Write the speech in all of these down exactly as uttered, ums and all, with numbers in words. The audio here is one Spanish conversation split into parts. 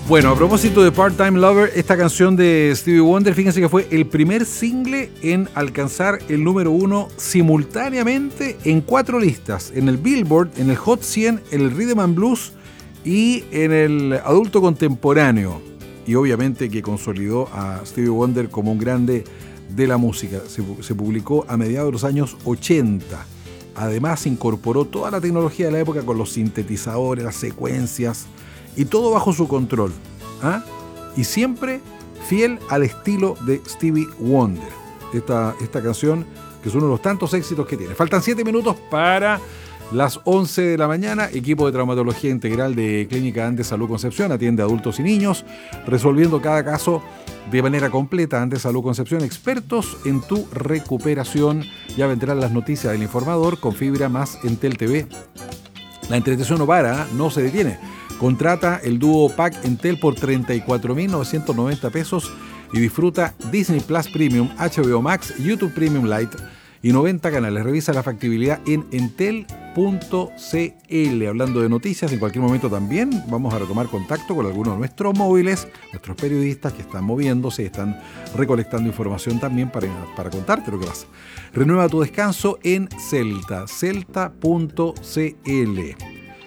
Bueno, a propósito de Part-Time Lover, esta canción de Stevie Wonder, fíjense que fue el primer single en alcanzar el número uno simultáneamente en cuatro listas, en el Billboard, en el Hot cien, en el Rhythm and Blues y en el adulto contemporáneo. Y obviamente que consolidó a Stevie Wonder como un grande de la música. Se, se publicó a mediados de los años ochenta. Además incorporó toda la tecnología de la época con los sintetizadores, las secuencias y todo bajo su control. ¿Ah? Y siempre fiel al estilo de Stevie Wonder. Esta, esta canción que es uno de los tantos éxitos que tiene. Faltan siete minutos para las once de la mañana. Equipo de traumatología integral de Clínica Andes Salud Concepción atiende a adultos y niños, resolviendo cada caso de manera completa. Andes Salud Concepción, expertos en tu recuperación. Ya vendrán las noticias del informador con fibra más Entel T V. La entretención no para, no se detiene. Contrata el dúo Pack Entel por treinta y cuatro mil novecientos noventa pesos y disfruta Disney Plus Premium, H B O Max, YouTube Premium Lite y noventa canales. Revisa la factibilidad en entel punto c l. Hablando de noticias, en cualquier momento también vamos a retomar contacto con algunos de nuestros móviles, nuestros periodistas que están moviéndose, están recolectando información también para, para contarte lo que pasa. Renueva tu descanso en Celta, celta punto c l.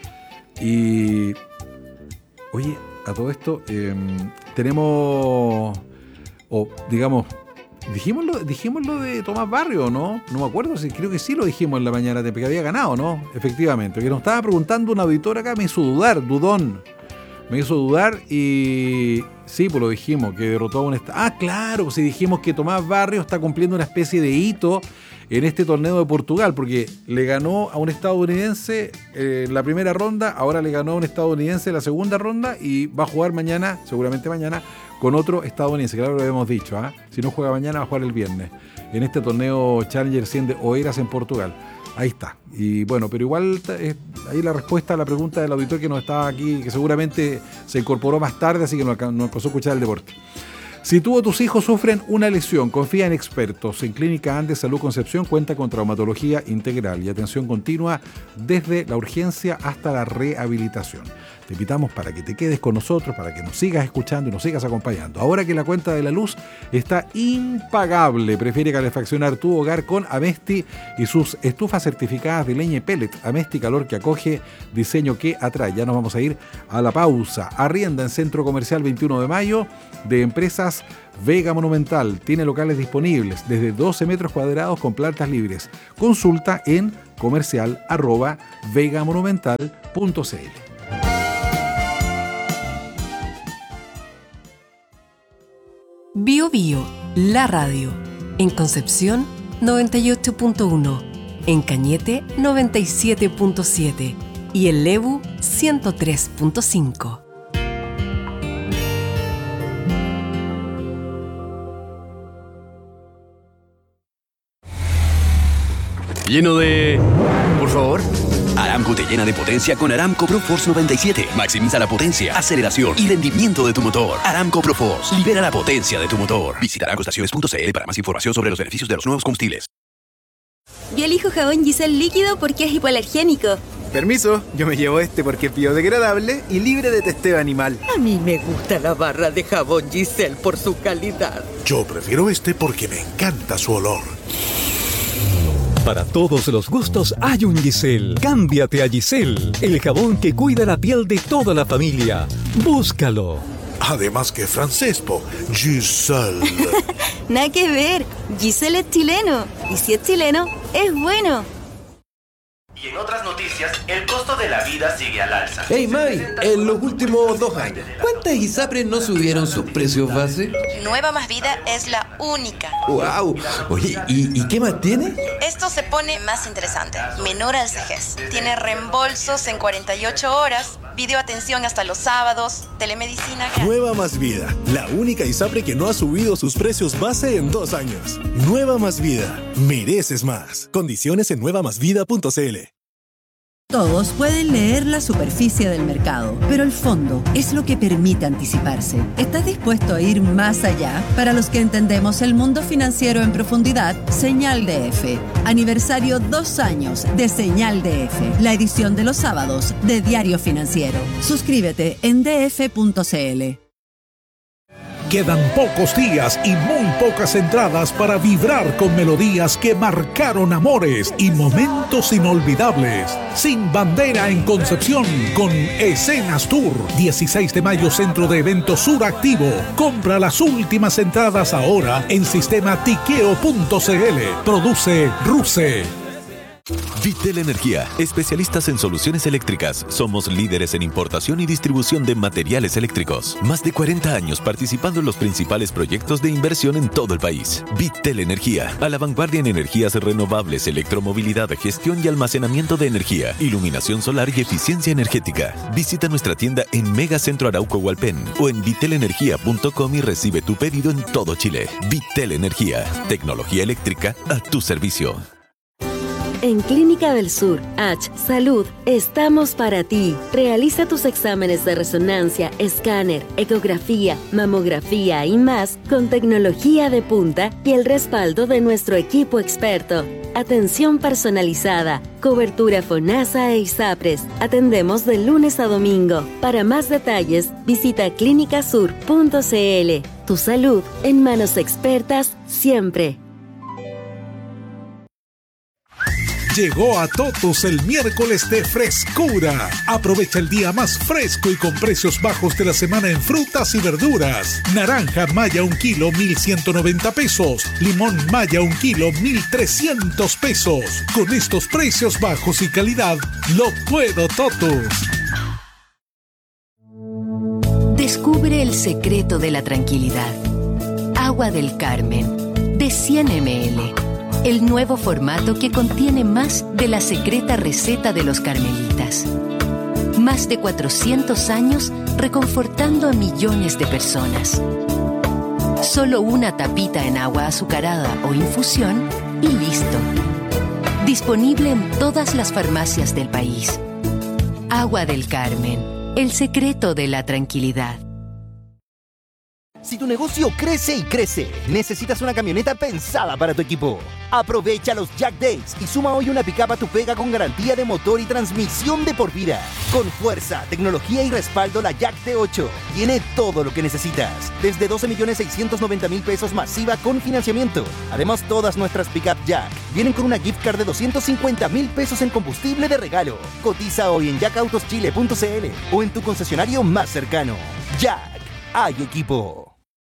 Y, oye, a todo esto, eh, tenemos, o digamos, Dijimos lo, dijimos lo de Tomás Barrio, ¿no? No me acuerdo, si creo que sí lo dijimos en la mañana, que había ganado, ¿no? Efectivamente, que nos estaba preguntando un auditor acá, me hizo dudar, dudón. Me hizo dudar y sí, pues lo dijimos, que derrotó a un... Est- ah, claro, pues sí dijimos que Tomás Barrio está cumpliendo una especie de hito en este torneo de Portugal, porque le ganó a un estadounidense eh, en la primera ronda, ahora le ganó a un estadounidense en la segunda ronda y va a jugar mañana, seguramente mañana, con otro estadounidense, claro, lo habíamos dicho, ¿eh? Si no juega mañana va a jugar el viernes, en este torneo Challenger cien de Oeiras en Portugal. Ahí está. Y bueno, pero igual eh, ahí la respuesta a la pregunta del auditor que nos estaba aquí, que seguramente se incorporó más tarde, así que no, no alcanzó a escuchar el deporte. Si tú o tus hijos sufren una lesión, confía en expertos. En Clínica Andes Salud Concepción cuenta con traumatología integral y atención continua desde la urgencia hasta la rehabilitación. Te invitamos para que te quedes con nosotros, para que nos sigas escuchando y nos sigas acompañando. Ahora que la cuenta de la luz está impagable, prefiere calefaccionar tu hogar con Amesti y sus estufas certificadas de leña y pellet. Amesti, calor que acoge, diseño que atrae. Ya nos vamos a ir a la pausa. Arrienda en Centro Comercial veintiuno de mayo de Empresas Vega Monumental. Tiene locales disponibles desde doce metros cuadrados con plantas libres. Consulta en comercial arroba vegamonumental punto c l. Bio Bio, la radio. En Concepción, noventa y ocho punto uno. En Cañete, noventa y siete punto siete. Y en Lebu, ciento tres punto cinco. Lleno de... Por favor. Aramco te llena de potencia con Aramco ProForce noventa y siete. Maximiza la potencia, aceleración y rendimiento de tu motor. Aramco ProForce. Libera la potencia de tu motor. Visita aramco estaciones punto c l para más información sobre los beneficios de los nuevos combustibles. Yo elijo jabón Giselle líquido porque es hipoalergénico. Permiso, yo me llevo este porque es biodegradable y libre de testeo animal. A mí me gusta la barra de jabón Giselle por su calidad. Yo prefiero este porque me encanta su olor. Para todos los gustos hay un Giselle. Cámbiate a Giselle, el jabón que cuida la piel de toda la familia. Búscalo. Además que francés, po. Giselle. Nada que ver. Giselle es chileno. Y si es chileno, es bueno. Y en otras noticias, el costo de la vida sigue al alza. Hey Mai, en los últimos dos años, ¿cuántas ISAPRES no subieron sus precios base? Nueva Más Vida es la única. ¡Wow! Oye, ¿y, ¿y qué más tiene? Esto se pone más interesante. Menor al C G S. Tiene reembolsos en cuarenta y ocho horas, videoatención hasta los sábados, telemedicina... Nueva Más Vida, la única ISAPRE que no ha subido sus precios base en dos años. Nueva Más Vida, mereces más. Condiciones en nueva más vida punto c l. Todos pueden leer la superficie del mercado, pero el fondo es lo que permite anticiparse. ¿Estás dispuesto a ir más allá? Para los que entendemos el mundo financiero en profundidad, Señal D F. Aniversario dos años de Señal D F, la edición de los sábados de Diario Financiero. Suscríbete en d f punto c l. Quedan pocos días y muy pocas entradas para vibrar con melodías que marcaron amores y momentos inolvidables. Sin Bandera en Concepción con Escenas Tour. dieciséis de mayo, Centro de Eventos Sur activo. Compra las últimas entradas ahora en sistema tiqueo punto c l. Produce Ruse. Vitel Energía, especialistas en soluciones eléctricas. Somos líderes en importación y distribución de materiales eléctricos. Más de cuarenta años participando en los principales proyectos de inversión en todo el país. Vitel Energía, a la vanguardia en energías renovables, electromovilidad, gestión y almacenamiento de energía, iluminación solar y eficiencia energética. Visita nuestra tienda en Megacentro Arauco Hualpén o en vitel energía punto com y recibe tu pedido en todo Chile. Vitel Energía, tecnología eléctrica a tu servicio. En Clínica del Sur, H Salud, estamos para ti. Realiza tus exámenes de resonancia, escáner, ecografía, mamografía y más con tecnología de punta y el respaldo de nuestro equipo experto. Atención personalizada, cobertura FONASA e ISAPRES. Atendemos de lunes a domingo. Para más detalles, visita clínica sur punto c l. Tu salud en manos expertas siempre. Llegó a Totus el miércoles de frescura. Aprovecha el día más fresco y con precios bajos de la semana en frutas y verduras. Naranja Maya un kilo, mil ciento noventa pesos. Limón Maya un kilo, mil trescientos pesos. Con estos precios bajos y calidad, lo puedo Totus. Descubre el secreto de la tranquilidad. Agua del Carmen, de cien mililitros. El nuevo formato que contiene más de la secreta receta de los carmelitas. Más de cuatrocientos años reconfortando a millones de personas. Solo una tapita en agua azucarada o infusión y listo. Disponible en todas las farmacias del país. Agua del Carmen, el secreto de la tranquilidad. Si tu negocio crece y crece, necesitas una camioneta pensada para tu equipo. Aprovecha los Jack Days y suma hoy una pick-up a tu pega con garantía de motor y transmisión de por vida. Con fuerza, tecnología y respaldo, la Jack T ocho tiene todo lo que necesitas. Desde doce millones seiscientos noventa mil pesos masiva con financiamiento. Además, todas nuestras pick-up Jack vienen con una gift card de doscientos cincuenta mil pesos en combustible de regalo. Cotiza hoy en jack autos chile punto c l o en tu concesionario más cercano. Jack, hay equipo.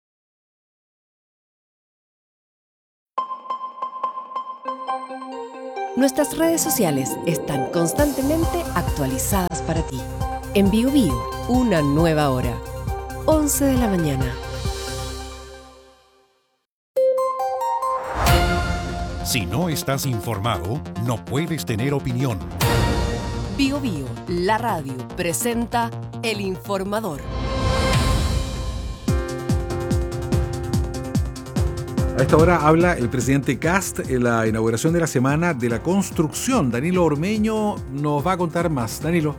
Nuestras redes sociales están constantemente actualizadas para ti. En Bio Bio, una nueva hora. once de la mañana. Si no estás informado, no puedes tener opinión. Bio Bio, la radio, presenta El Informador. A esta hora habla el presidente Kast en la inauguración de la Semana de la Construcción. Danilo Ormeño nos va a contar más. Danilo.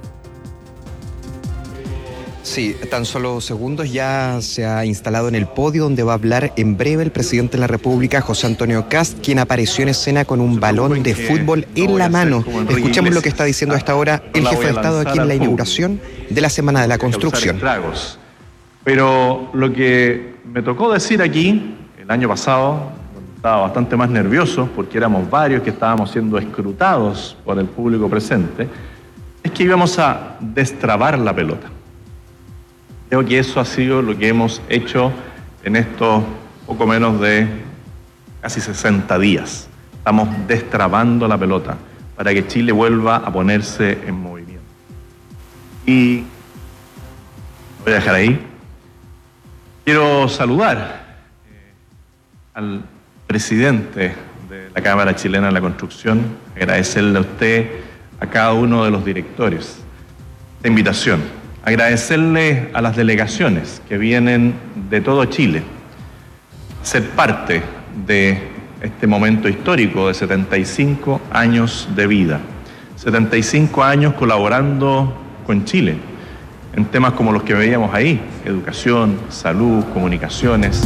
Sí, tan solo segundos ya se ha instalado en el podio donde va a hablar en breve el presidente de la República, José Antonio Kast, quien apareció en escena con un balón de fútbol en la mano. Escuchemos lo que está diciendo hasta ahora el jefe de Estado aquí en la inauguración de la Semana de la Construcción. Pero lo que me tocó decir aquí el año pasado, estaba bastante más nervioso porque éramos varios que estábamos siendo escrutados por el público presente, es que íbamos a destrabar la pelota. Creo que eso ha sido lo que hemos hecho en estos poco menos de casi sesenta días. Estamos destrabando la pelota para que Chile vuelva a ponerse en movimiento. Y voy a dejar ahí. Quiero saludar al presidente de la Cámara Chilena de la Construcción, agradecerle a usted, a cada uno de los directores, esta invitación, agradecerle a las delegaciones que vienen de todo Chile, ser parte de este momento histórico de setenta y cinco años de vida, setenta y cinco años colaborando con Chile en temas como los que veíamos ahí, educación, salud, comunicaciones.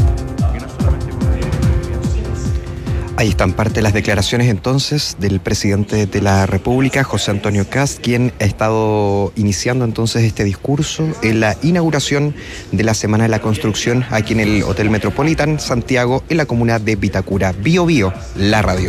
Ahí están parte de las declaraciones entonces del presidente de la República, José Antonio Kast, quien ha estado iniciando entonces este discurso en la inauguración de la Semana de la Construcción aquí en el Hotel Metropolitan Santiago, en la comuna de Vitacura. Bio Bio, la radio.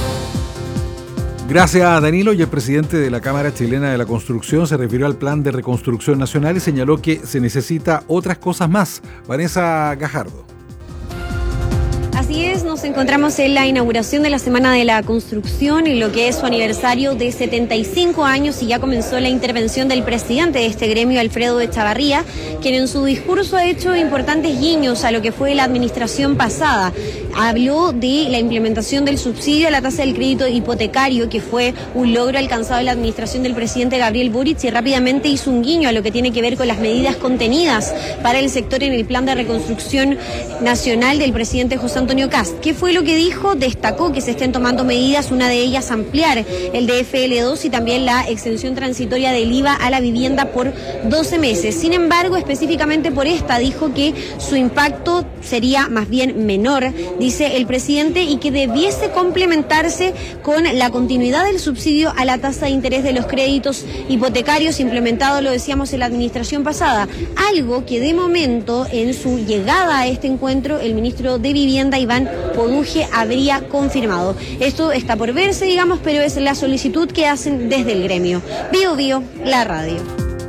Gracias, Danilo. Y el presidente de la Cámara Chilena de la Construcción se refirió al Plan de Reconstrucción Nacional y señaló que se necesita otras cosas más. Vanessa Gajardo. Así es, nos encontramos en la inauguración de la Semana de la Construcción y lo que es su aniversario de setenta y cinco años, y ya comenzó la intervención del presidente de este gremio, Alfredo Echavarría, quien en su discurso ha hecho importantes guiños a lo que fue la administración pasada. Habló de la implementación del subsidio a la tasa del crédito hipotecario, que fue un logro alcanzado en la administración del presidente Gabriel Boric, y rápidamente hizo un guiño a lo que tiene que ver con las medidas contenidas para el sector en el Plan de Reconstrucción Nacional del presidente José Antonio Kast. ¿Qué fue lo que dijo? Destacó que se estén tomando medidas, una de ellas ampliar el D F L dos y también la exención transitoria del I V A a la vivienda por doce meses. Sin embargo, específicamente por esta, dijo que su impacto sería más bien menor, dice el presidente, y que debiese complementarse con la continuidad del subsidio a la tasa de interés de los créditos hipotecarios implementado, lo decíamos, en la administración pasada. Algo que de momento, en su llegada a este encuentro, el ministro de Vivienda, Iván Poduje, habría confirmado. Esto está por verse, digamos, pero es la solicitud que hacen desde el gremio. Bio Bio, la radio.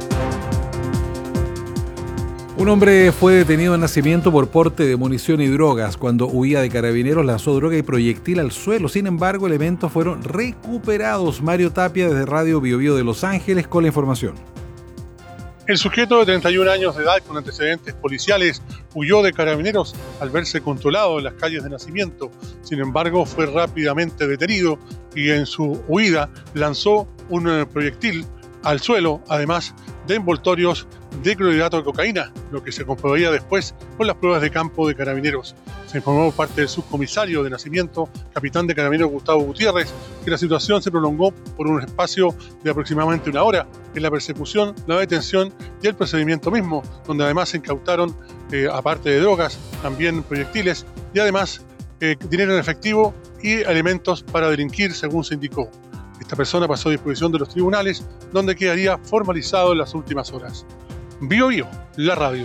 Un hombre fue detenido en Nacimiento por porte de munición y drogas. Cuando huía de Carabineros, lanzó droga y proyectil al suelo. Sin embargo, elementos fueron recuperados. Mario Tapia, desde Radio Bio Bio de Los Ángeles, con la información. El sujeto de treinta y un años de edad con antecedentes policiales huyó de Carabineros al verse controlado en las calles de Nacimiento. Sin embargo, fue rápidamente detenido y en su huida lanzó un proyectil al suelo, además de envoltorios de clorhidrato de cocaína, lo que se comprobaría después con las pruebas de campo de Carabineros. Se informó por parte del subcomisario de Nacimiento, capitán de Carabineros Gustavo Gutiérrez, que la situación se prolongó por un espacio de aproximadamente una hora en la persecución, la detención y el procedimiento mismo, donde además se incautaron, eh, aparte de drogas, también proyectiles y además eh, dinero en efectivo y elementos para delinquir, según se indicó. Esta persona pasó a disposición de los tribunales, donde quedaría formalizado en las últimas horas. Bio Bio, la radio.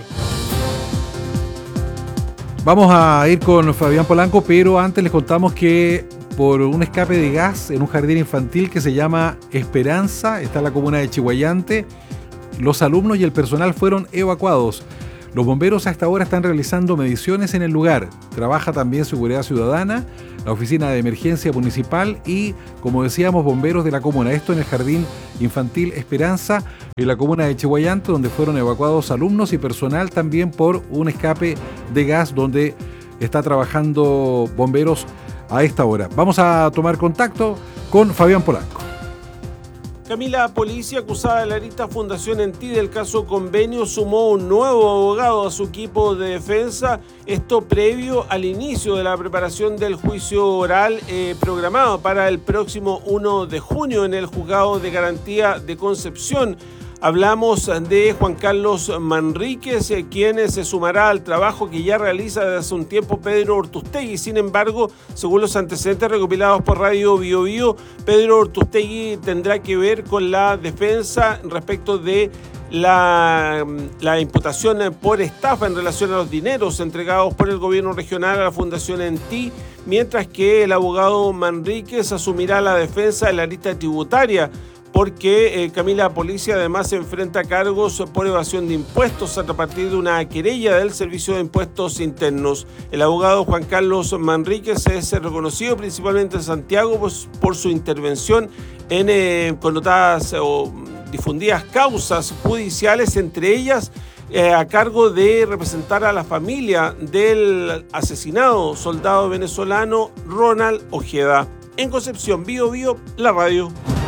Vamos a ir con Fabián Polanco, pero antes les contamos que por un escape de gas en un jardín infantil que se llama Esperanza, está en la comuna de Chihuayante, los alumnos y el personal fueron evacuados. Los bomberos a esta hora están realizando mediciones en el lugar. Trabaja también Seguridad Ciudadana, la Oficina de Emergencia Municipal y, como decíamos, bomberos de la comuna. Esto en el Jardín Infantil Esperanza, en la comuna de Chihuayante, donde fueron evacuados alumnos y personal también por un escape de gas, donde está trabajando bomberos a esta hora. Vamos a tomar contacto con Fabián Polanco. Camila, policía acusada de la arista Fundación en Ti del caso Convenio sumó un nuevo abogado a su equipo de defensa, esto previo al inicio de la preparación del juicio oral eh, programado para el próximo primero de junio en el Juzgado de Garantía de Concepción. Hablamos de Juan Carlos Manríquez, quien se sumará al trabajo que ya realiza desde hace un tiempo Pedro Ortustegui. Sin embargo, según los antecedentes recopilados por Radio Bio Bio, Pedro Ortustegui tendrá que ver con la defensa respecto de la, la imputación por estafa en relación a los dineros entregados por el gobierno regional a la Fundación en Ti, mientras que el abogado Manríquez asumirá la defensa de la lista tributaria, porque eh, Camila Policía además se enfrenta a cargos por evasión de impuestos a partir de una querella del Servicio de Impuestos Internos. El abogado Juan Carlos Manríquez es reconocido principalmente en Santiago pues, por su intervención en eh, connotadas o difundidas causas judiciales, entre ellas eh, a cargo de representar a la familia del asesinado soldado venezolano Ronald Ojeda. En Concepción, Bio Bio, la radio.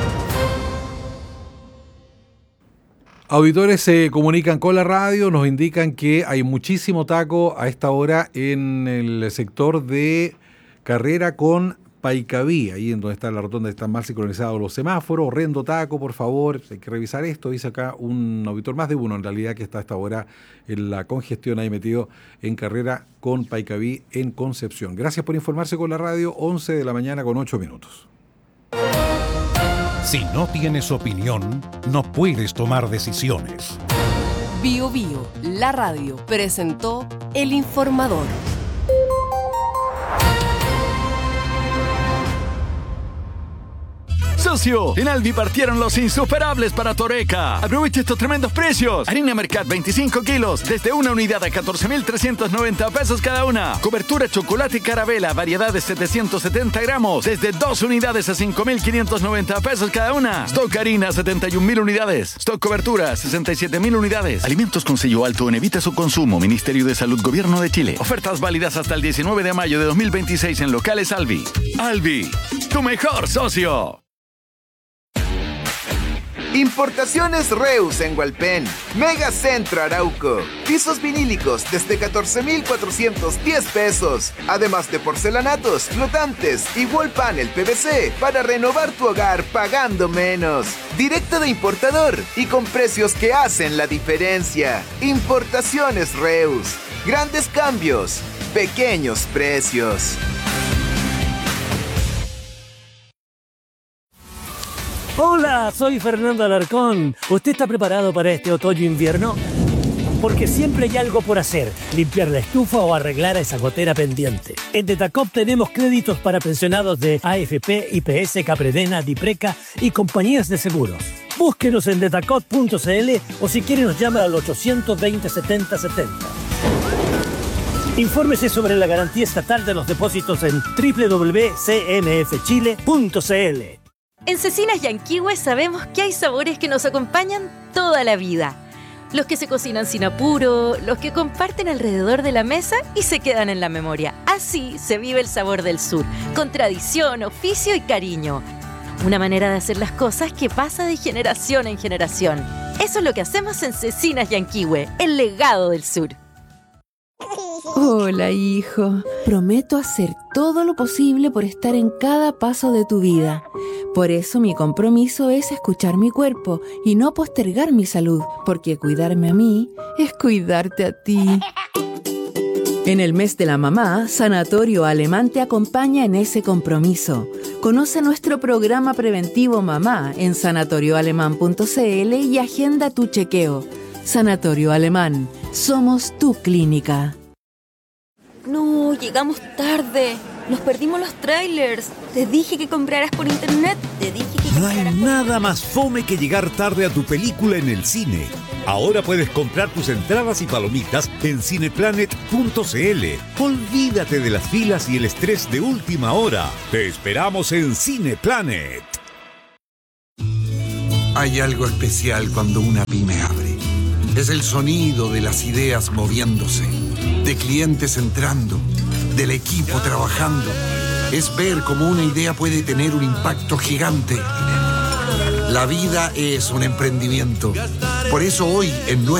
Auditores se comunican con la radio, nos indican que hay muchísimo taco a esta hora en el sector de Carrera con Paicaví, ahí en donde está la rotonda, están mal sincronizados los semáforos. Horrendo taco, por favor, hay que revisar esto. Dice acá un auditor, más de uno en realidad, que está a esta hora en la congestión ahí metido en carrera con Paicaví en Concepción. Gracias por informarse con la radio, once de la mañana con ocho minutos. Si no tienes opinión, no puedes tomar decisiones. Bio Bio, la radio, presentó El Informador. Socio, en Albi partieron los insuperables para Toreca. Aprovecha estos tremendos precios. Harina Mercat veinticinco kilos, desde una unidad a catorce mil trescientos noventa pesos cada una. Cobertura chocolate Carabela, variedad de setecientos setenta gramos, desde dos unidades a cinco mil quinientos noventa pesos cada una. Stock harina, setenta y un mil unidades. Stock cobertura, sesenta y siete mil unidades. Alimentos con sello alto en Evita su consumo. Ministerio de Salud, Gobierno de Chile. Ofertas válidas hasta el diecinueve de mayo de dos mil veintiséis en locales Albi. Albi, tu mejor socio. Importaciones Reus en Hualpén, Megacentro Arauco, pisos vinílicos desde catorce mil cuatrocientos diez pesos, además de porcelanatos, flotantes y wall panel P V C para renovar tu hogar pagando menos. Directo de importador y con precios que hacen la diferencia. Importaciones Reus, grandes cambios, pequeños precios. Hola, soy Fernando Alarcón. ¿Usted está preparado para este otoño-invierno? Porque siempre hay algo por hacer, limpiar la estufa o arreglar a esa gotera pendiente. En Detacop tenemos créditos para pensionados de A F P, I P S, Capredena, Dipreca y compañías de seguros. Búsquenos en detacop punto c l o si quiere nos llama al ochocientos veinte, setenta setenta. Infórmese sobre la garantía estatal de los depósitos en doble u doble u doble u punto c n f chile punto c l. En Cecinas Yanquihue sabemos que hay sabores que nos acompañan toda la vida. Los que se cocinan sin apuro, los que comparten alrededor de la mesa y se quedan en la memoria. Así se vive el sabor del sur, con tradición, oficio y cariño. Una manera de hacer las cosas que pasa de generación en generación. Eso es lo que hacemos en Cecinas Yanquihue, el legado del sur. Hola, hijo. Prometo hacer todo lo posible por estar en cada paso de tu vida. Por eso mi compromiso es escuchar mi cuerpo y no postergar mi salud, porque cuidarme a mí es cuidarte a ti. En el mes de la mamá, Sanatorio Alemán te acompaña en ese compromiso. Conoce nuestro programa preventivo Mamá en sanatorio alemán punto c l y agenda tu chequeo. Sanatorio Alemán, somos tu clínica. No, llegamos tarde. Nos perdimos los trailers. Te dije que compraras por internet. Te dije que No hay nada más fome que llegar tarde a tu película en el cine. Ahora puedes comprar tus entradas y palomitas en cineplanet punto c l. Olvídate de las filas y el estrés de última hora. Te esperamos en Cineplanet. Hay algo especial cuando una pyme abre. Es el sonido de las ideas moviéndose, de clientes entrando, del equipo trabajando. Es ver cómo una idea puede tener un impacto gigante. La vida es un emprendimiento. Por eso hoy en